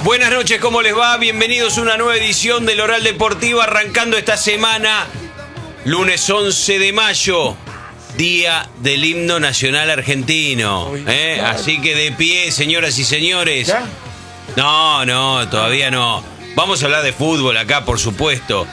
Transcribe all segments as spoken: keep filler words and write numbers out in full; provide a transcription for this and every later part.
Buenas noches, ¿cómo les va? Bienvenidos a una nueva edición del Oral Deportivo, arrancando esta semana, lunes once de mayo, día del himno nacional argentino. ¿eh? Así que de pie, señoras y señores. ¿Ya? No, no, todavía no. Vamos a hablar de fútbol acá, por supuesto,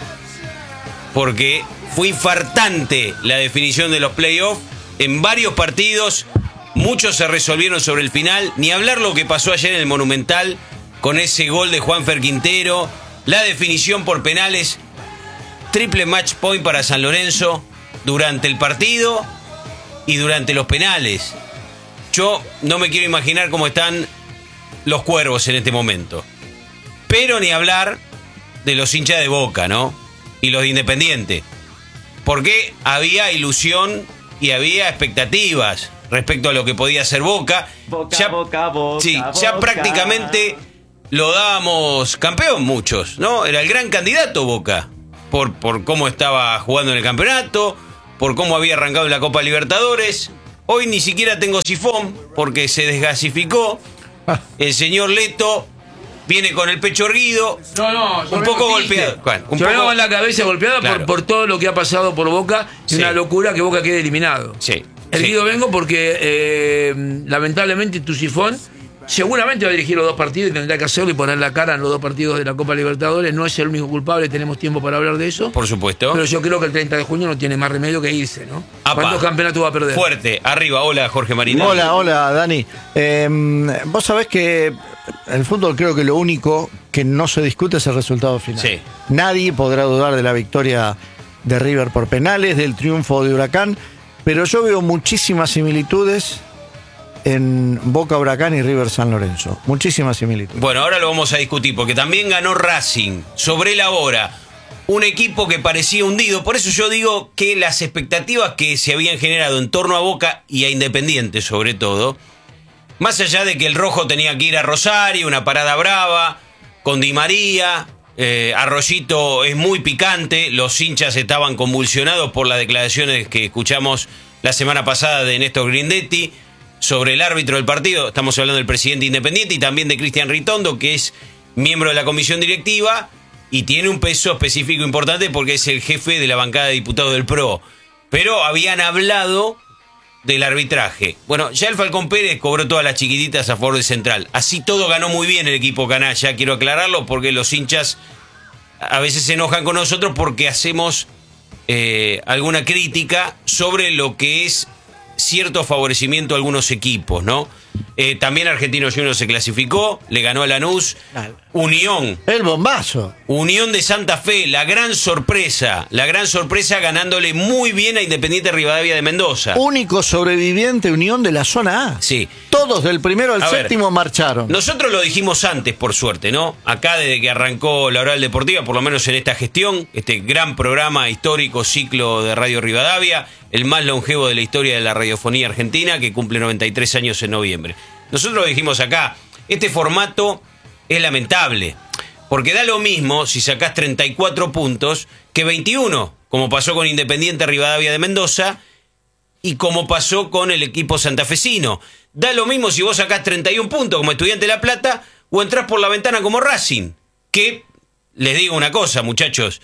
porque fue infartante la definición de los playoffs en varios partidos. Muchos se resolvieron sobre el final. Ni hablar lo que pasó ayer en el Monumental con ese gol de Juanfer Quintero, la definición por penales, triple match point para San Lorenzo durante el partido y durante los penales. Yo no me quiero imaginar cómo están los cuervos en este momento. Pero ni hablar de los hinchas de Boca, ¿no? Y los de Independiente. Porque había ilusión y había expectativas respecto a lo que podía hacer Boca. Boca, ya, Boca, Boca, sí, ya Boca. prácticamente lo dábamos campeón muchos, ¿no? Era el gran candidato Boca, por, por cómo estaba jugando en el campeonato, por cómo había arrancado en la Copa Libertadores. Hoy ni siquiera tengo sifón porque se desgasificó. El señor Leto viene con el pecho erguido, No, no, yo un vengo poco triste. golpeado. Bueno, un yo vengo poco- con la cabeza golpeada Claro. por, por todo lo que ha pasado por Boca. Es Sí. una locura que Boca quede eliminado. Sí, Erguido sí. vengo porque eh, lamentablemente tu sifón seguramente va a dirigir los dos partidos y tendrá que hacerlo y poner la cara en los dos partidos de la Copa Libertadores. No es el único culpable, tenemos tiempo para hablar de eso. Por supuesto. Pero yo creo que el treinta de junio no tiene más remedio que irse, ¿no? Apa. ¿Cuántos campeonatos va a perder? Fuerte, arriba. Hola, Jorge Marina. Hola, hola, Dani. Eh, vos sabés que el fútbol creo que lo único que no se discute es el resultado final. Sí. Nadie podrá dudar de la victoria de River por penales, del triunfo de Huracán, pero yo veo muchísimas similitudes en Boca Huracán y River San Lorenzo. Muchísimas similitudes. Bueno, ahora lo vamos a discutir porque también ganó Racing sobre la hora. Un equipo que parecía hundido. Por eso yo digo que las expectativas que se habían generado en torno a Boca y a Independiente sobre todo, más allá de que el rojo tenía que ir a Rosario, una parada brava, con Di María, eh, Arroyito es muy picante, los hinchas estaban convulsionados por las declaraciones que escuchamos la semana pasada de Néstor Grindetti sobre el árbitro del partido. Estamos hablando del presidente Independiente y también de Cristian Ritondo, que es miembro de la comisión directiva y tiene un peso específico importante porque es el jefe de la bancada de diputados del P R O. Pero habían hablado del arbitraje. Bueno, ya el Falcón Pérez cobró todas las chiquititas a favor de Central. Así todo ganó muy bien el equipo canalla, quiero aclararlo, porque los hinchas a veces se enojan con nosotros porque hacemos eh, alguna crítica sobre lo que es cierto favorecimiento a algunos equipos, ¿no? Eh, también Argentinos Juniors se clasificó, le ganó a Lanús. Unión, El bombazo. Unión de Santa Fe, la gran sorpresa, la gran sorpresa ganándole muy bien a Independiente Rivadavia de Mendoza. Único sobreviviente Unión de la zona A. Sí. Todos del primero al A ver, séptimo marcharon. Nosotros lo dijimos antes, por suerte, ¿no? Acá desde que arrancó la Oral Deportiva, por lo menos en esta gestión, este gran programa histórico, ciclo de Radio Rivadavia, el más longevo de la historia de la radiofonía argentina, que cumple noventa y tres años en noviembre. Nosotros lo dijimos acá, este formato es lamentable, porque da lo mismo si sacás treinta y cuatro puntos que veintiuno, como pasó con Independiente Rivadavia de Mendoza y como pasó con el equipo santafesino. Da lo mismo si vos sacás treinta y un puntos como Estudiante de La Plata o entrás por la ventana como Racing. Que, les digo una cosa, muchachos,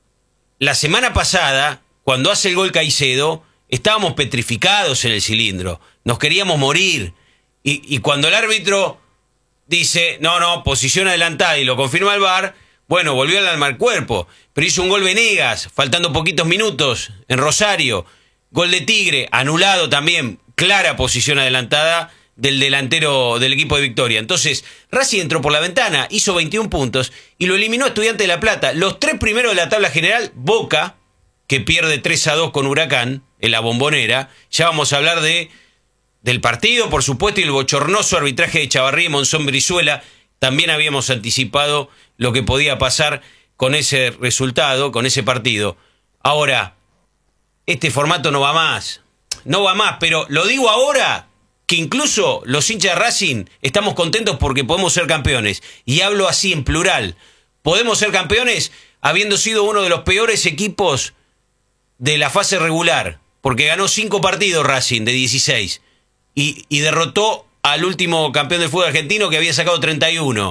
la semana pasada, cuando hace el gol Caicedo, estábamos petrificados en el cilindro, nos queríamos morir. Y, y cuando el árbitro dice, no, no, posición adelantada y lo confirma el V A R, bueno, volvió al alma al cuerpo, pero hizo un gol Venegas, faltando poquitos minutos, en Rosario. Gol de Tigre, anulado también, clara posición adelantada del delantero del equipo de Victoria. Entonces, Racing entró por la ventana, hizo veintiún puntos y lo eliminó a Estudiante de La Plata. Los tres primeros de la tabla general, Boca, que pierde tres a dos con Huracán en la Bombonera. Ya vamos a hablar de del partido, por supuesto, y el bochornoso arbitraje de Chavarría y Monzón Brizuela. También habíamos anticipado lo que podía pasar con ese resultado, con ese partido. Ahora, este formato no va más. No va más, pero lo digo ahora que incluso los hinchas de Racing estamos contentos porque podemos ser campeones. Y hablo así en plural. Podemos ser campeones habiendo sido uno de los peores equipos de la fase regular, porque ganó cinco partidos Racing de dieciséis y, y derrotó al último campeón del fútbol argentino que había sacado treinta y uno.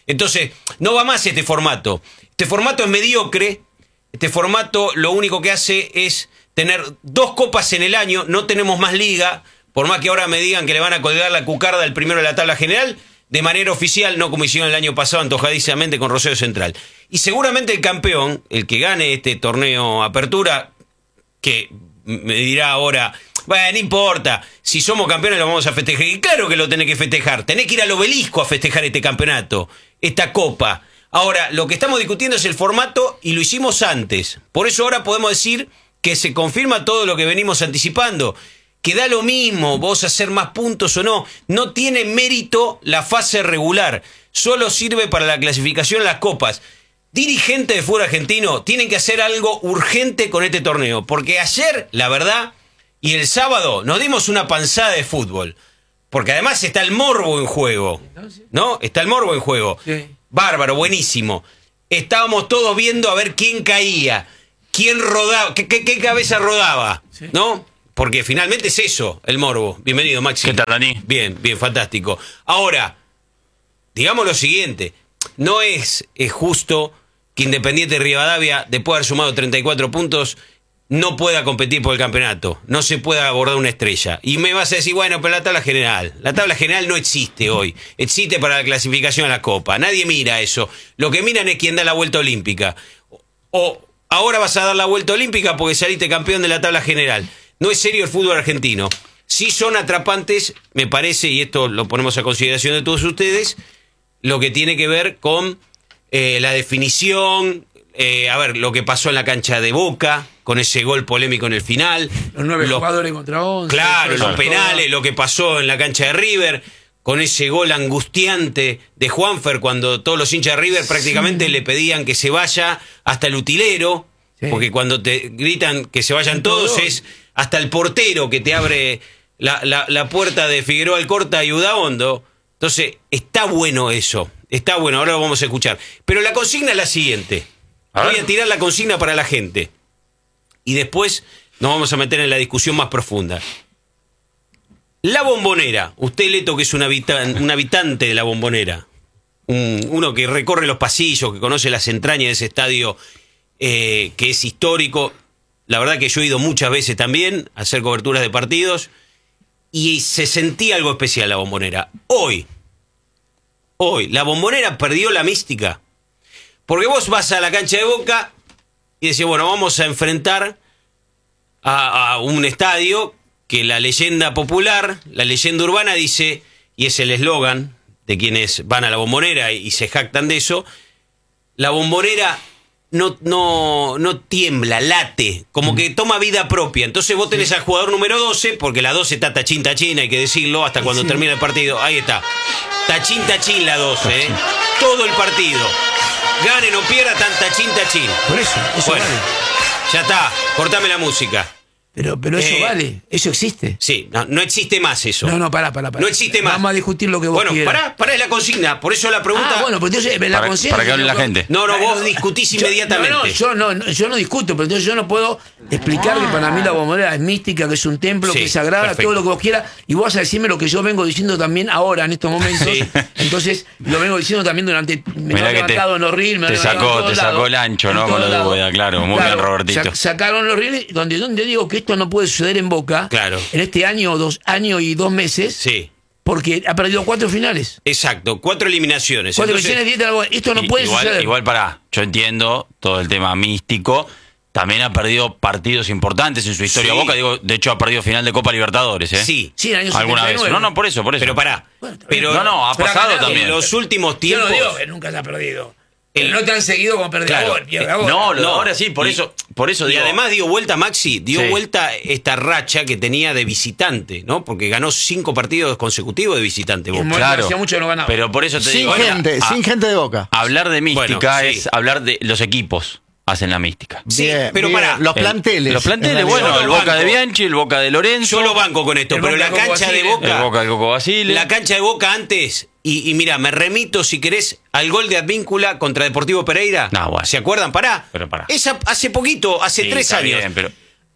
Entonces, no va más este formato. Este formato es mediocre. Este formato lo único que hace es tener dos copas en el año. No tenemos más liga. Por más que ahora me digan que le van a colgar la cucarda al primero de la tabla general, de manera oficial, no como hicieron el año pasado antojadísimamente con Rosario Central. Y seguramente el campeón, el que gane este torneo Apertura, que me dirá ahora, bueno, no importa, si somos campeones lo vamos a festejar. Y claro que lo tenés que festejar, tenés que ir al Obelisco a festejar este campeonato, esta copa. Ahora, lo que estamos discutiendo es el formato y lo hicimos antes. Por eso ahora podemos decir que se confirma todo lo que venimos anticipando. Que da lo mismo vos hacer más puntos o no. No tiene mérito la fase regular. Solo sirve para la clasificación en las copas. Dirigentes de fútbol argentino tienen que hacer algo urgente con este torneo. Porque ayer, la verdad, y el sábado nos dimos una panzada de fútbol. Porque además está el morbo en juego. ¿No? Está el morbo en juego. Sí. Bárbaro, buenísimo. Estábamos todos viendo a ver quién caía. Quién rodaba. Qué, qué, qué cabeza rodaba. Sí. ¿No? Porque finalmente es eso, el morbo. Bienvenido, Maxi. ¿Qué tal, Dani? Bien, bien, fantástico. Ahora, digamos lo siguiente. No es, es justo que Independiente de Rivadavia, después de haber sumado treinta y cuatro puntos, no pueda competir por el campeonato. No se pueda abordar una estrella. Y me vas a decir, bueno, pero la tabla general. La tabla general no existe hoy. Existe para la clasificación a la Copa. Nadie mira eso. Lo que miran es quién da la vuelta olímpica. O ahora vas a dar la vuelta olímpica porque saliste campeón de la tabla general. No es serio el fútbol argentino. Sí son atrapantes, me parece, y esto lo ponemos a consideración de todos ustedes, lo que tiene que ver con eh, la definición, eh, a ver, lo que pasó en la cancha de Boca, con ese gol polémico en el final. Los nueve los, jugadores contra once. Claro, los penales, lo que pasó en la cancha de River, con ese gol angustiante de Juanfer, cuando todos los hinchas de River prácticamente sí. le pedían que se vaya hasta el utilero, sí. porque cuando te gritan que se vayan todos es... hasta el portero que te abre la, la, la puerta de Figueroa Alcorta y Udaondo. Entonces, está bueno eso. Está bueno, ahora lo vamos a escuchar. Pero la consigna es la siguiente. A Voy a tirar la consigna para la gente. Y después nos vamos a meter en la discusión más profunda. La Bombonera. Usted, Leto, que es un, habitan, un habitante de la Bombonera. Un, uno que recorre los pasillos, que conoce las entrañas de ese estadio eh, que es histórico. La verdad que yo he ido muchas veces también a hacer coberturas de partidos y se sentía algo especial la Bombonera. Hoy, hoy, la Bombonera perdió la mística. Porque vos vas a la cancha de Boca y decís, bueno, vamos a enfrentar a, a un estadio que la leyenda popular, la leyenda urbana dice, y es el eslogan de quienes van a la Bombonera y, y se jactan de eso, la Bombonera... No, no, no tiembla, late, como que toma vida propia. Entonces vos tenés sí. al jugador número doce, porque la doce está tachín, tachín, hay que decirlo, hasta cuando sí. termina el partido. Ahí está. Tachín, tachín la doce, ¿eh? Todo el partido. Ganen o pierdan, tan tachín, tachín. Por eso, eso bueno, vale. Ya está, cortame la música. Pero, pero eso eh, vale, eso existe. Sí, no, no existe más eso. No, no, pará, pará, pará. No existe más. Vamos a discutir lo que vos bueno, quieras. Bueno, pará, pará, es la consigna. Por eso la pregunta... Ah, bueno, pues entonces la para, consigna... Para que hable la gente. No, no, vos discutís yo, inmediatamente. No, no, yo no, no, yo no discuto, pero entonces yo no puedo explicar ah. que para mí la Bombonera es mística, que es un templo, sí, que es sagrada, perfecto. Todo lo que vos quieras, y vos vas a decirme lo que yo vengo diciendo también ahora, en estos momentos. Sí. Entonces, lo vengo diciendo también durante... Me Mirá he levantado en los reels, me te sacó, te sacó el ancho, ¿no? Con lo de Bóveda, claro. Muy claro, bien, Robertito. Sac, sacaron los reels donde, donde digo que esto no puede suceder en Boca. Claro. En este año, dos años y dos meses. Sí. Porque ha perdido cuatro finales. Exacto, cuatro eliminaciones. Cuatro Entonces, eliminaciones. Esto no puede igual, suceder. Igual, pará, yo entiendo todo el tema místico. También ha perdido partidos importantes en su historia. Sí. Boca, digo, de hecho ha perdido final de Copa Libertadores, ¿eh? Sí. Sí, en el año alguna vez. No, no, por eso, por eso. Pero pará. Bueno, pero, no, no, ha pero pasado acá, también. En los últimos tiempos. Yo no digo que nunca se ha perdido. El, no te han seguido como perdedor. Claro, no, lo, no, ahora sí, por y, eso, por eso y digo. además dio vuelta Maxi, dio sí. vuelta esta racha que tenía de visitante, ¿no? Porque ganó cinco partidos consecutivos de visitante. Boca. Claro, hacía mucho no ganaba. Pero por eso te sin digo. Gente, a, sin gente de Boca. Hablar de mística bueno, sí. es hablar de los equipos. Hacen la mística. Sí, bien, pero bien. para los planteles. Los planteles, bueno, el Boca de Bianchi, el Boca de Lorenzo. Yo lo banco con esto, el pero Boca la cancha Basile, de Boca. El Boca del Coco Basile. La cancha de Boca antes. Y, y mira, me remito, si querés, al gol de Advíncula contra Deportivo Pereira. No, bueno. ¿Se acuerdan? Pará. Pero pará. Esa, hace poquito, hace sí, tres está años. Bien, pero...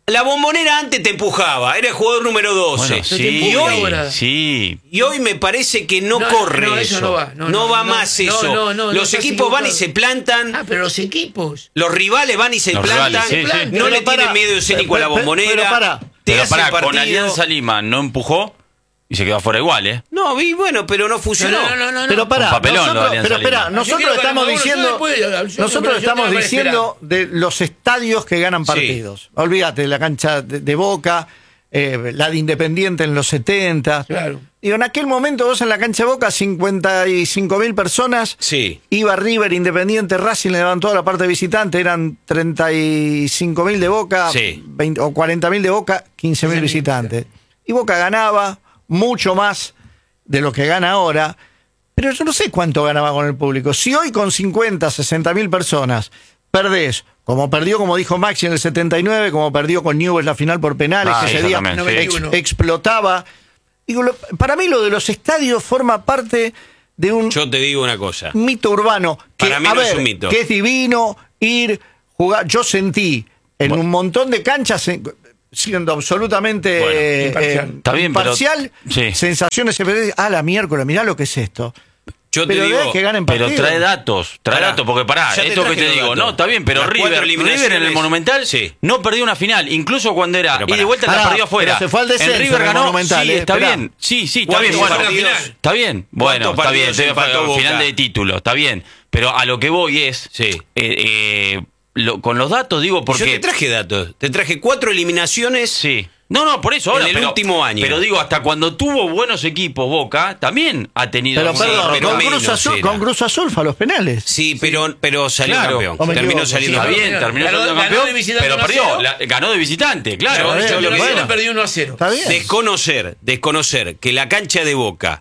La Bombonera antes te empujaba, era el jugador número doce. Bueno, sí, y, hoy, sí. y hoy me parece que no, No, corre no, eso. eso no va, no, No no, va no, más no, eso. no, no, no los estás equipos van y equivocado. se plantan. Ah, pero los equipos. Los rivales van y se Los plantan. rivales, sí, sí. No Pero le para, tienen miedo escénico a la pero- pero- Bombonera. pero para. te Pero hacen pará, con partido. Alianza Lima no empujó y se quedó afuera igual, ¿eh? No, vi, bueno, pero no funcionó. No, no, no, no. Pero para, Un papelón lo de nosotros, Alianza pero espera, Lima. Yo nosotros quiero que estamos hablemos uno, diciendo, yo después, yo- yo- nosotros yo estamos tengo que diciendo de los estadios que ganan Sí. partidos. Olvídate de la cancha de, de Boca, eh, la de Independiente en los setenta. Claro. Digo, en aquel momento vos en la cancha de Boca, cincuenta y cinco mil personas. Sí. Iba River, Independiente, Racing le daban toda la parte visitante, eran treinta y cinco mil de Boca, Sí. veinte o cuarenta mil de Boca, quince mil visitantes. Y Boca ganaba mucho más de lo que gana ahora, pero yo no sé cuánto ganaba con el público. Si hoy con cincuenta, sesenta mil personas perdés, como perdió, como dijo Maxi en el setenta y nueve, como perdió con Newell's la final por penales, Ah, que ese eso día también, sí. ex- explotaba. Digo, lo- para mí lo de los estadios forma parte de un Yo te digo una cosa. mito urbano que, Para mí a no es ver, un mito. que es divino ir, jugar. Yo sentí en un montón de canchas, en- siendo absolutamente Bueno, eh, imparcial. eh, Está bien, pero- imparcial, sí. sensaciones, ah, la miércoles, mirá lo que es esto. Yo te Pero digo. de que ganen Pero partidos. trae datos, trae Pará, datos, porque pará, ya te esto que traje te los digo, datos. no, está bien, pero Las cuatro River, eliminaciones- River en el Monumental Sí. no perdió una final, incluso cuando era Pero y pará. de vuelta la Pará, perdió afuera. pero se fue al descenso en River en el ganó, Monumental, sí, eh, está esperá. bien, sí, sí, está ¿Cuántos bien, bueno, partidos? está bien, bueno, ¿Cuántos está bien, partidos estoy empató a- Boca? final de título, está bien, pero a lo que voy es, Sí. eh, eh, lo- con los datos digo porque Yo te traje datos. Te traje cuatro eliminaciones. sí. No, no, por eso ahora. En el pero, último año. Pero digo, hasta cuando tuvo buenos equipos Boca, también ha tenido. Pero alguna- perdón, pero con, menos Cruz Azul, era. con Cruz Azul fue a los penales. Sí, pero, pero salió Claro. campeón. O me Terminó equivoco, saliendo Está Sí, campeón. bien, terminó ganó- siendo ganó campeón, de visitante pero uno a perdió, cero. la- ganó de visitante, claro. Yo- Está yo bien, lo que bueno. digo- perdió uno a cero. Está bien. Desconocer, desconocer que la cancha de Boca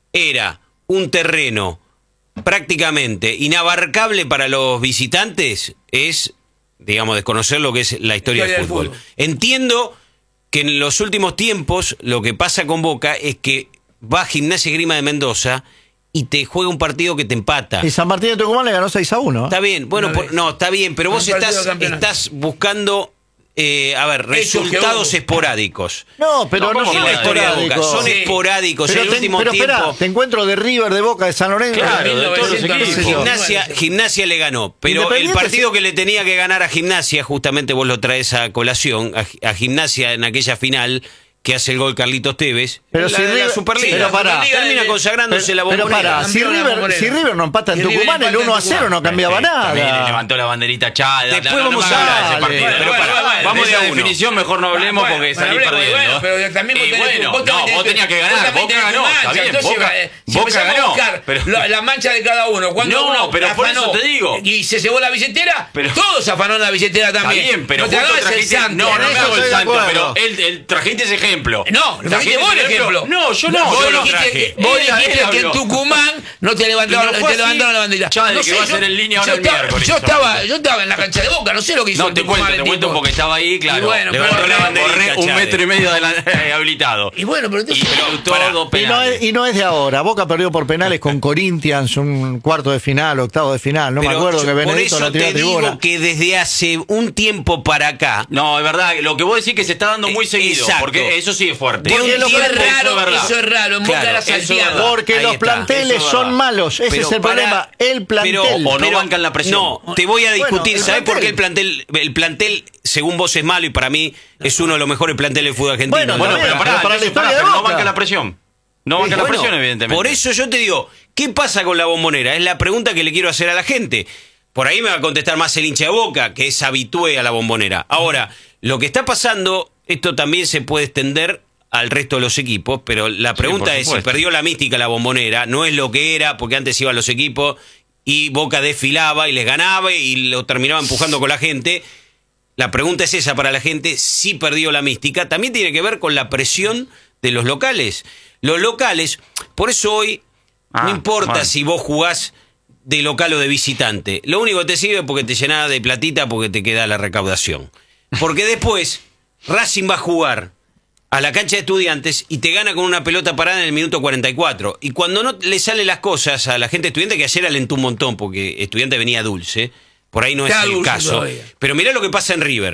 era un terreno prácticamente inabarcable para los visitantes es, digamos, desconocer lo que es la historia, Historia del del fútbol. fútbol. Entiendo que en los últimos tiempos lo que pasa con Boca es que va a Gimnasia y Grima de Mendoza y te juega un partido que te empata. Y San Martín de Tucumán le ganó seis a uno. Está bien, bueno, Una por- vez. no, está bien, pero Un vos partido estás, de campeonato. estás buscando, eh, a ver, Hechos que resultados hubo. esporádicos. No, pero No, no, ¿cómo son En la historia de Boca, esporádicos. son Sí. esporádicos. Pero, en el te- último pero tiempo. espera, te encuentro de River, de Boca, de San Lorenzo. Claro, de todos los mil novecientos equipos. Gimnasia, sí. Gimnasia le ganó, pero el Independiente partido sí. que le tenía que ganar a Gimnasia, justamente vos lo traes a colación, a, a Gimnasia en aquella final que hace el gol Carlitos Tevez, Pero la, si de la River- Superliga, pero pará. termina consagrándose la Pero Bombonera. para, si Campeón de la River, Bombonera. si River no empata en Y River Tucumán, el empata en uno a cero no Tucumán. cambiaba Perfecto, nada. También le levantó la banderita Chá. Después no, no vamos me a hagas hablar. de ese partido. Bueno, Pero bueno, pará, bueno, vamos de de a la uno. definición, mejor no hablemos Bueno, porque bueno, salí hablemos, perdiendo. bueno, pero también vos Y tenés- bueno, vos no, también vos tenés- tenías que vos ganar, también Boca tenés tu ganó, está mancha, bien, entonces, Boca, eh, si Boca empezamos a ganó. buscar Pero, la, la mancha de cada uno, cuando No, uno pero por eso afanó te digo. y se llevó la billetera, Pero- todos afanaron la billetera Está también. bien, pero no te justo hagas el trajiste. santo. No, no En me eso hago el estoy de santo, acuerdo. pero él, él- trajiste ese ejemplo. No, lo trajiste Trajiste vos el ese ejemplo. No, yo no. Vos yo lo dijiste, traje. que, vos Él- dijiste él que en habló. Tucumán no te levantaron, Y no te fue así. levantaron la bandera. Ya, de no que va a ser en línea ahora yo el estaba- miércoles. Yo estaba, yo estaba en la cancha de Boca, no sé lo que hizo No, en te Tucumán cuento, el te cuento tipo. porque estaba ahí, claro. Y bueno, Levantó pero- la bandera. Corré un Chávez. metro y medio de la- habilitado. Y bueno, pero Y entonces... pero todo Y no, penal. es, y no es de ahora. Boca perdió por penales con Corinthians, un cuarto de final, octavo de final. No me Pero acuerdo yo- que por Benedetto eso la tiró a te tribuna. digo que desde hace un tiempo para acá, No, es verdad, lo que vos decís que se está dando muy Eh, seguido, exacto. porque eso sí es fuerte. De un Porque lo que tiempo, es raro, eso es verdad. eso es raro, en Claro, Boca era eso es salteado. verdad. Porque Ahí los está, planteles eso es son verdad. malos. Ese Pero es el para- problema. El plantel. o no bancan la presión. No, te voy a discutir. Bueno, el ¿Sabés por qué plantel. el plantel, el plantel, según vos, es malo y para mí es uno de los mejores planteles del fútbol argentino? Bueno, Bueno, Está pero bien, pará, pero para la entonces, historia pará, de pero no Boca. banca la presión. No banca la Bueno, presión, evidentemente. Por eso yo te digo, ¿qué pasa con la Bombonera? Es la pregunta que le quiero hacer a la gente. Por ahí me va a contestar más el hincha de Boca, que es habitué a la Bombonera. Ahora, lo que está pasando, esto también se puede extender al resto de los equipos, pero la pregunta por es si supuesto. perdió la mística la Bombonera, no es lo que era, porque antes iban los equipos y Boca desfilaba y les ganaba y lo terminaba empujando con la gente. La pregunta es esa para la gente, si perdió la mística. También tiene que ver con la presión de los locales. Los locales, por eso hoy Ah, no importa bueno. si vos jugás de local o de visitante. Lo único que te sirve es porque te llenás de platita porque te queda la recaudación. Porque después Racing va a jugar a la cancha de Estudiantes y te gana con una pelota parada en el minuto cuarenta y cuatro. Y cuando no le salen las cosas a la gente estudiante, que ayer alentó un montón porque Estudiante venía dulce, por ahí no Está es el dulce caso. todavía. Pero mirá lo que pasa en River.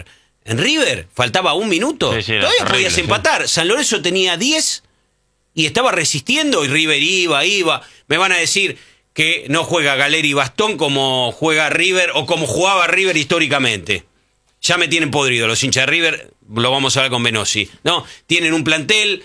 En River faltaba un minuto. Sí, sí, era Todavía terrible, podías sí. empatar. San Lorenzo tenía diez y estaba resistiendo y River iba, iba. Me van a decir que no juega Galeri y Bastón como juega River o como jugaba River históricamente. Ya me tienen podrido los hinchas de River, lo vamos a hablar con Benossi. No, tienen un plantel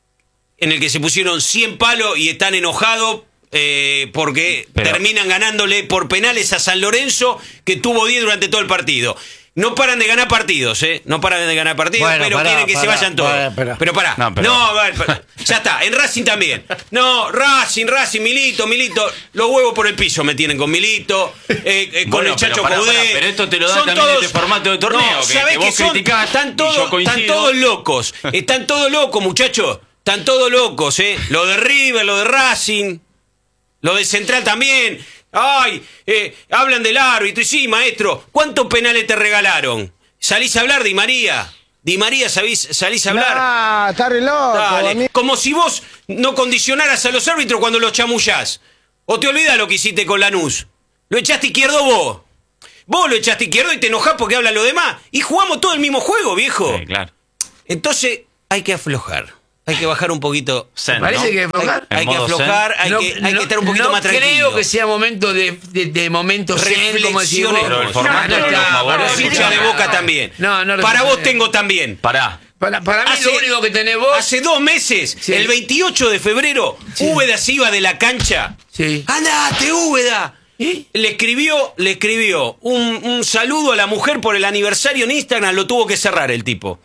en el que se pusieron cien palos y están enojados eh, porque Pero- terminan ganándole por penales a San Lorenzo, que tuvo diez durante todo el partido. No paran de ganar partidos, ¿eh? No paran de ganar partidos, Bueno, pero pará, quieren que se pará, vayan todos. pará, pará. Pero pará. No, No, pero- a ver, pará. Ya está. En Racing también. No, Racing, Racing, Milito, Milito. Los huevos por el piso me tienen con Milito, eh, eh, con Bueno, el Chacho pero pará, Caudé. pará, pero esto te lo da Son también este formato de torneo, No, que- ¿sabés que vos qué son? criticás Están y yo todos, coincido. están todos locos. Están todos locos, muchachos. Están todos locos, ¿eh? Lo de River, lo de Racing, lo de Central también. Ay, eh, hablan del árbitro. Y sí, maestro, ¿cuántos penales te regalaron? ¿Salís a hablar, Di María? Di María, ¿sabís, salís a hablar? Ah, está re loco. Dale, amigo. como si vos no condicionaras a los árbitros cuando los chamullás. ¿O te olvidás lo que hiciste con Lanús? Lo echaste izquierdo vos. Vos lo echaste izquierdo y te enojás porque hablan los demás. Y jugamos todo el mismo juego, viejo. Sí, claro. Entonces hay que aflojar. Hay que bajar un poquito. Zen, Parece ¿no? que aflojar. Hay En que modo aflojar, hay, No- que, hay no- que estar un poquito no más tranquilo. creo que sea momento de, de, de momentos zen, como decís vos. Reflexionemos. Pero el formato No, no es está, por favor, para Los vos hinchas de tenés- Boca también. No, no Para vos reflexionemos. tengo también. Pará. Para, para mí Hace- lo único que tenés vos... Hace dos meses, Sí. el veintiocho de febrero, Sí. Úbeda se iba de la cancha. Sí. ¡Andate, Úbeda! ¿Y? Le escribió, le escribió un, un saludo a la mujer por el aniversario en Instagram, lo tuvo que cerrar el tipo.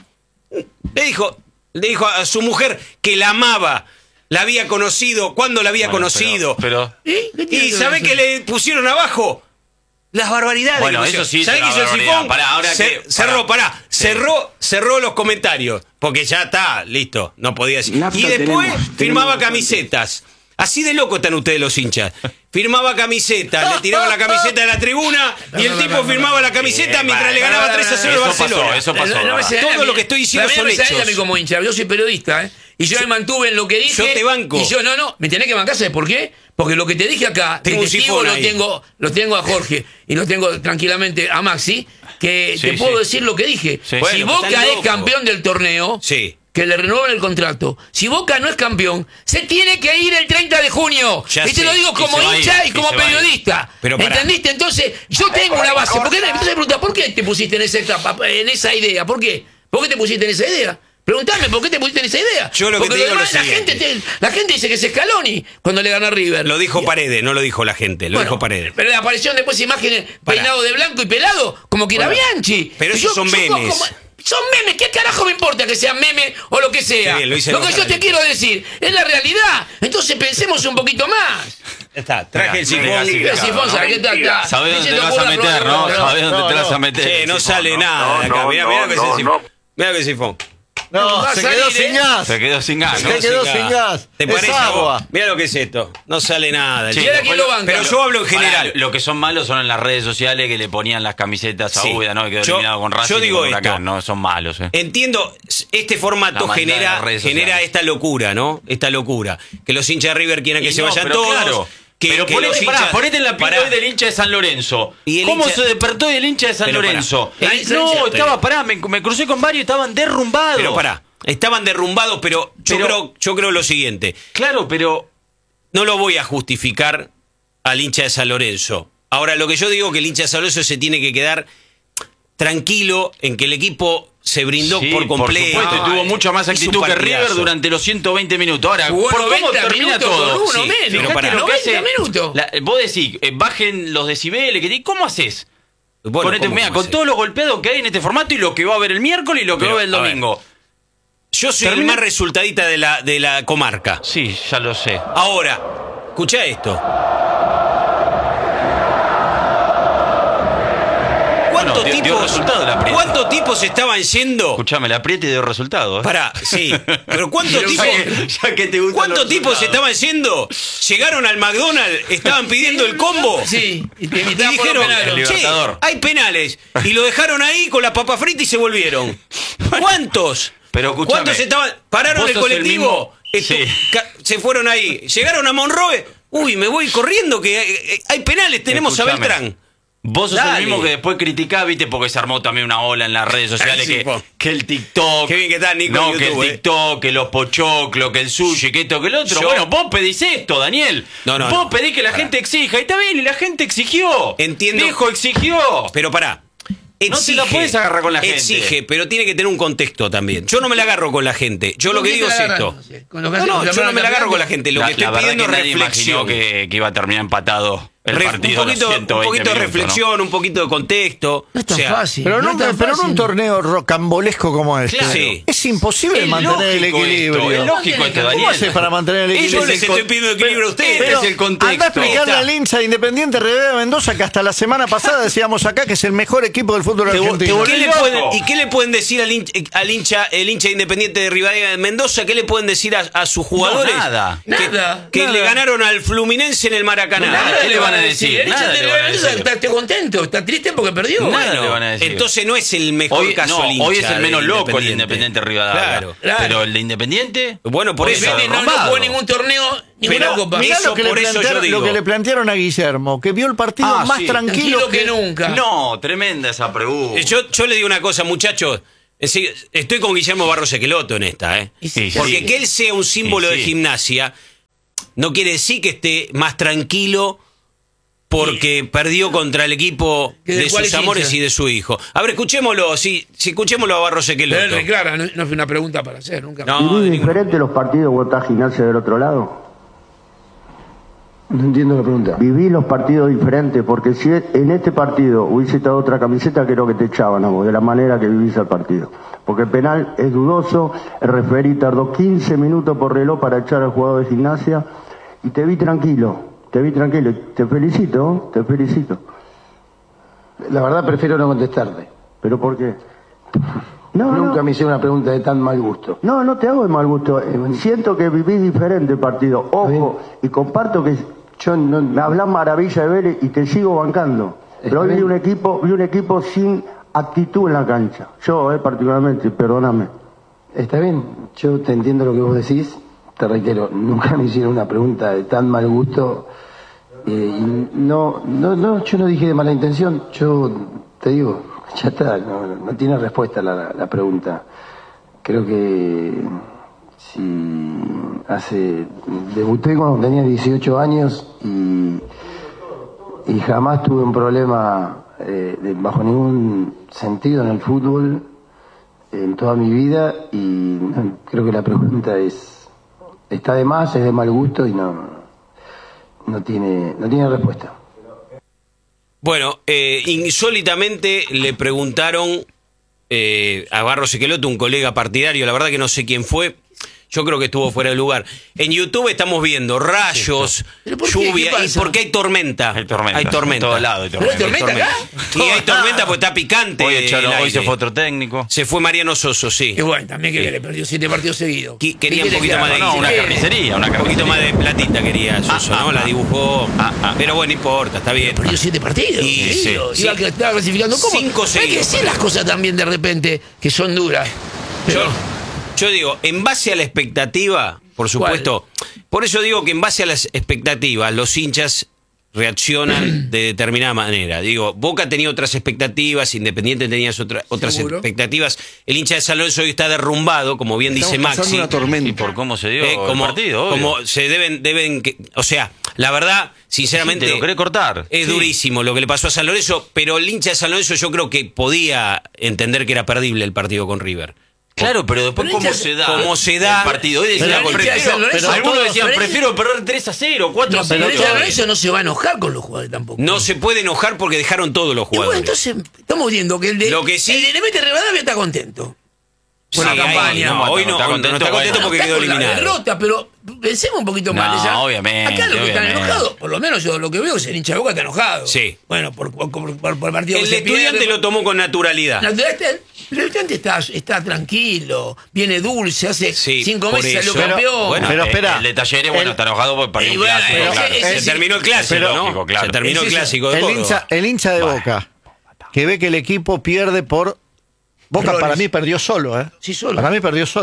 Le dijo, le dijo a su mujer que la amaba, la había conocido, ¿cuándo la había Bueno, conocido? Pero, pero- ¿Y? ¿Qué tiene ¿Y que sabe ver que eso? le pusieron abajo? Las barbaridades. Bueno, que eso pusieron. sí es ¿Sabe una qué hizo el barbaridad. sifón? Pará, ahora Ce- que- cerró, pará. pará, Sí. cerró, cerró los comentarios, porque ya está, listo, no podía decir. Nafta Y después tenemos, firmaba tenemos bastante. camisetas. Así de loco están ustedes los hinchas. Firmaba camisetas, le tiraban la camiseta de la tribuna y el No, no, tipo no, no, firmaba no. la camiseta Sí, mientras vale, le ganaba vale, tres a cero eso al pasó, Barcelona. eso pasó. No, no me ¿verdad? señale Todo a lo mí- que estoy diciendo a mí no son me señale hechos. a mí como hincha, yo soy periodista, ¿eh? Y yo me mantuve en lo que dije. Yo te banco. Y yo, no, no, me tenés que bancar, ¿sabes por qué? Porque lo que te dije acá, Tengo de un testigo sifón lo ahí. tengo, lo tengo a Jorge y lo tengo tranquilamente a Maxi, que Sí, te puedo sí. decir lo que dije. Sí. Si Bueno, Boca están es locos. campeón del torneo, Sí. que le renueven el contrato. Si Boca no es campeón, se tiene que ir el treinta de junio. Ya y te sé, lo digo y como se va a ir, hincha y y como se va a ir. periodista. Pero pará. ¿Entendiste? Entonces, yo tengo una base. ¿Por qué? Entonces me pregunta, ¿por qué te pusiste en esa etapa, en esa idea? ¿Por qué? ¿Por qué te pusiste en esa idea? Preguntame, ¿por qué te pusiste en esa idea? Yo lo que Porque te digo demás, es lo la, gente siguiente. te- la gente dice que es Scaloni cuando le gana a River. Lo dijo Paredes, no lo dijo la gente, lo Bueno, dijo Paredes. Pero aparecieron después imágenes Pará. peinado de blanco y pelado, como que era Pará. Bianchi. Pero Y esos son memes. como- son memes, ¿qué carajo me importa que sean memes o lo que sea? Qué bien, lo hice que enojar, yo te Lito. quiero decir es la realidad. Entonces pensemos un poquito más. Está, traje el Mira, sifón. mira, Mira, Sifón, ¿sabes qué tal? Está- Sabés ni dónde se te vas a ocurra meter, probar- ¿no? no, Sabés dónde no, te vas no. a meter. Che, no Sifón, sale ¿no? nada de acá. no, Mirá, no, mirá lo que es no, el sifón. no. Mirá lo que es el sifón. No, va a se salir, quedó ¿eh? sin gas. Se quedó sin gas, Se ¿no? quedó sin gas. ¿Te Es parece? agua. vos? Mirá lo que es esto. No sale nada. Sí, ¿Y ahora quién lo banca? Pero yo hablo en Pará, general. lo que son malos son en las redes sociales que le ponían las camisetas a Sí. Úbeda, ¿no? Que quedó Yo- eliminado con Racing yo y digo con Huracán, esto. ¿no? Son malos, ¿eh? Entiendo, este La formato maldad de genera, las redes genera sociales. esta locura, ¿no? Esta locura. Que los hinchas de River quieran que Y se no, vayan pero todos. claro. Que, pero que ponete, los pará, hinchas- ponete en la piel Pará. hoy del hincha de San Lorenzo. Y el ¿Cómo hincha- se despertó el hincha de San Pero pará. Lorenzo? El Eh, hincha- no, hincha- estaba, pará, me, me crucé con varios, estaban derrumbados. Pero pará, estaban derrumbados, pero yo, Pero- creo, yo creo lo siguiente. Claro, pero No lo voy a justificar al hincha de San Lorenzo. Ahora, lo que yo digo es que el hincha de San Lorenzo se tiene que quedar tranquilo en que el equipo se brindó sí, por completo. supuesto, y tuvo Ah, mucha más hizo un actitud que partidazo. River durante los ciento veinte minutos. Ahora, Jugó ¿por cómo noventa termina minutos todo? con uno Sí, menos. pero Fíjate pará. lo que hace- noventa minutos. la- vos decís, eh, bajen los decibeles, que ¿cómo haces? Bueno, Ponete, ¿cómo mira, cómo con hace? todos los golpeados que hay en este formato y lo que va a haber el miércoles y lo que Pero, va a haber el a ver. domingo. Yo soy el Termina- más resultadita de la, de la comarca. Sí, ya lo sé. Ahora, escuchá esto. ¿Cuántos Bueno, dio- dio tipos, resultado la apriete. ¿Cuántos tipos estaban yendo? Escuchame, la apriete dio resultado. ¿eh? Pará, sí. Pero ¿cuántos Pero tipos, ya que- ya que te gustan ¿cuántos los tipos resultados. estaban yendo? Llegaron al McDonald's, estaban pidiendo el combo. Sí, y, te Y invitaban por los dijeron, penales. El che, Libertador. hay penales. Y lo dejaron ahí con la papa frita y se volvieron. ¿Cuántos? Pero escuchame, ¿Cuántos estaban? Pararon vos el sos el colectivo. mismo- estu- Sí. ca- Se fueron ahí. Llegaron a Monroe. Uy, me voy corriendo que hay, hay penales. Tenemos a Escuchame. Beltrán. Vos sos Dale. el mismo que después criticás, viste, porque se armó también una ola en las redes sociales Sí, que, po. que el TikTok. Qué bien que está Nico No, en que YouTube, el eh. TikTok, que los pochoclos, que el sushi, que esto, que el otro. Yo- Bueno, vos pedís esto, Daniel. No, no, vos no. pedís que la Pará. gente exija. Y está bien, y la gente exigió. Entiendo. Dijo, exigió. Pero pará. No te la puedes agarrar con la gente. Exige, pero tiene que tener un contexto también. Yo no me la agarro con la gente. Yo lo ¿Con que quién digo te es la esto. agarras? No sé, con los que No, hacen- no, los yo no me la agarro campeonato. con la gente. Lo la, que estoy la verdad pidiendo que es nadie reflexión. imaginó que, que iba a terminar empatado el Re- partido. un a los poquito, un ciento veinte poquito de minutos, ¿no? reflexión, un poquito de contexto. No es tan O sea, fácil. Pero, no no, es tan pero en un fácil. torneo rocambolesco como este, Claro. Sí. es imposible Es mantener el lógico equilibrio. esto, es lógico esto, ¿Cómo Daniel. hace para mantener el Yo equilibrio? les estoy pidiendo equilibrio a ustedes. Pero Este es el contexto. anda a explicarle Está. al hincha de Independiente Rivadavia Mendoza que hasta la semana pasada decíamos acá que es el mejor equipo del fútbol Te- te argentino. volvés ¿Qué le loco. pueden- ¿Y qué le pueden decir al hincha, al hincha, el hincha independiente de Rivadavia de Mendoza? ¿Qué le pueden decir a, a sus jugadores? No, nada. Que, Nada, que nada. le ganaron al Fluminense en el Maracaná. Nada, ¿qué le van a decir? El hincha Nada de le van a Mendoza decir. está, está contento, está triste porque perdió. Nada Bueno, le van a decir. Entonces no es el mejor Hoy, caso no, el hincha hoy es el de menos loco el Independiente Rivadavia. Claro. Claro. Pero el de Independiente. Bueno, por hoy eso. está Depende, no, no derrumbado. jugó ningún torneo, ninguna Pero, copa. Mirá Eso, lo que, le por eso yo plantearon, digo. lo que le plantearon a Guillermo, que vio el partido Ah, más sí. tranquilo, Tranquilo que nunca. No, tremenda esa pregunta. Eh, Yo, yo le digo una cosa, muchachos. En serio, estoy con Guillermo Barros Equeloto en esta, ¿eh? Y sí, Porque sí. que él sea un símbolo Sí, de sí. gimnasia no quiere decir que esté más tranquilo porque perdió contra el equipo Que del de cual sus es amores hincha. y de su hijo. A ver, escuchémoslo, sí, sí escuchémoslo a Barros Pero Equeloto. él reclara, no, no fue una pregunta para hacer nunca. No, ¿Vivís de ninguna- diferente los partidos vos estás Gimnasia del otro lado? No entiendo la pregunta. Vivís los partidos diferentes, porque si en este partido hubiese estado otra camiseta, creo que te echaban a vos, de la manera que vivís el partido. Porque el penal es dudoso, el referí tardó quince minutos por reloj para echar al jugador de Gimnasia, y te vi tranquilo, te vi tranquilo, te felicito, te felicito. La verdad prefiero no contestarte. ¿Pero por qué? No, Nunca no. me hice una pregunta de tan mal gusto. No, no te hago de mal gusto. Eh, Siento que vivís diferente el partido. Ojo, y comparto que yo no, me hablas maravilla de Vélez y te sigo bancando. Pero hoy vi bien. un equipo, vi un equipo sin actitud en la cancha. Yo, eh, particularmente, perdóname. Está bien, yo te entiendo lo que vos decís. Te reitero, nunca me hicieron una pregunta de tan mal gusto. Eh, y no, no, no, yo no dije de mala intención. Yo te digo, ya está, no, no tiene respuesta la, la pregunta. Creo que si hace debuté cuando tenía dieciocho años y, y jamás tuve un problema eh, de- bajo ningún sentido en el fútbol en toda mi vida y no, creo que la pregunta es está de más, es de mal gusto y no no tiene no tiene respuesta. Bueno, eh, insólitamente le preguntaron eh, a Barros Equeloto, un colega partidario, la verdad que no sé quién fue, yo creo que estuvo fuera de lugar. En YouTube estamos viendo rayos, ¿Pero por qué? ¿Qué lluvia, y pasa? porque hay tormenta. Hay tormenta. Hay tormenta. En todos lados hay ¿Pero hay tormenta. tormenta acá? Y hay tormenta porque está picante. Hoy, echaron- el hoy aire. se fue otro técnico. Se fue Mariano Soso, sí. Y bueno, también que Sí. le perdió siete partidos seguidos. Qui- Quería un ¿Qué poquito quiere más que de haga? No, una ¿Qué? carnicería, una Un poquito más de platita quería Soso, Ah, ¿no? ah, La ah. dibujó. Ah, ah. Pero bueno, no importa, está bien. Perdió siete partidos. Y- seguidos. sí, Iba sí. que estaba clasificando. ¿Cómo? Cinco Hay que seguidos. decir las cosas también de repente que son duras. Yo, Pero- yo digo, en base a la expectativa, por supuesto, por eso digo que en base a las expectativas, los hinchas reaccionan de determinada manera. Digo, Boca tenía otras expectativas, Independiente tenía otra- otras Seguro. expectativas. El hincha de San Lorenzo hoy está derrumbado, como bien dice Estamos pasando Maxi. una tormenta. Y por cómo se dio Eh, como, el partido, obvio. como se deben, deben que- o sea, la verdad, sinceramente, Sí, te lo querés cortar. es Sí. durísimo lo que le pasó a San Lorenzo, pero el hincha de San Lorenzo yo creo que podía entender que era perdible el partido con River. Claro, pero después Pero cómo hincha- se da cómo se da- el partido. Hoy decían, Pero hincha de prefiero, San Lorenzo, pero algunos todos- decían, pero- prefiero perder tres a cero, cuatro a No, cero. pero ella eso no se va a enojar con los jugadores tampoco. No se puede enojar porque dejaron todos los Y bueno, jugadores. entonces estamos viendo que el de Lo que sí- el de Independiente Rivadavia está contento. Por Sí, la ahí campaña. no, hoy no, Está no contento, está contento bueno. porque Está quedó con la eliminado. derrota, pero pensemos un poquito más. No, ya. obviamente, Acá los que están obviamente. enojados, por lo menos yo lo que veo es el hincha de Boca está enojado. Sí. Bueno, por, por, por- por el partido que El se estudiante pierde. lo tomó con naturalidad. Naturalmente, el estudiante está, está tranquilo, viene dulce, hace Sí, cinco por meses salió eso. campeón. Bueno, Pero Eh, espera. El de Talleres, bueno, El- está enojado porque perdió Y un bueno, clásico, pero claro. ese- Se ese- terminó el clásico, pero- ¿no? lógico, claro. Se terminó el Es eso. clásico de El Córdoba. hincha, el hincha de Boca, que ve que el equipo pierde por... Boca Errores. para mí perdió solo, ¿eh? Sí, solo. Para mí perdió solo.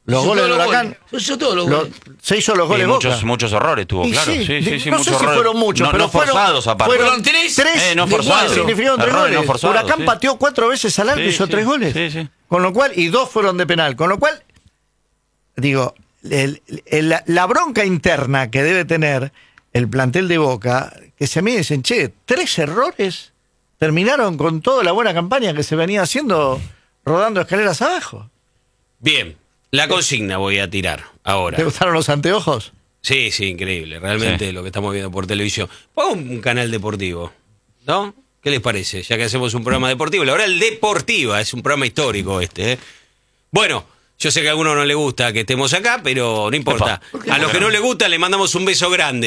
Los Hizo goles todos de los Huracán. goles. Hizo todos los lo- goles. se hizo los Y goles muchos, Boca. muchos errores tuvo, Y claro. sí, Sí, sí, de- sí, no muchos sé si errores. fueron muchos, no, pero no fueron, forzados aparte. Fueron tres tres Eh, no de forzados. cuatro, significaron tres Errores goles. no forzados, Huracán sí. pateó cuatro veces al arco y Sí, hizo sí, tres goles. sí, sí. Con lo cual, y dos fueron de penal. Con lo cual, digo, el- el- la, la bronca interna que debe tener el plantel de Boca, que se me dicen, che, tres errores terminaron con toda la buena campaña que se venía haciendo rodando escaleras abajo. Bien, la consigna voy a tirar ahora. ¿Te gustaron los anteojos? Sí, sí, increíble. Realmente Sí. lo que estamos viendo por televisión. Pon un canal deportivo, ¿no? ¿Qué les parece? Ya que hacemos un programa deportivo. La Oral Deportiva es un programa histórico este, ¿eh? Bueno, yo sé que a alguno no le gusta que estemos acá, pero no importa. A los que no les gusta le mandamos un beso grande.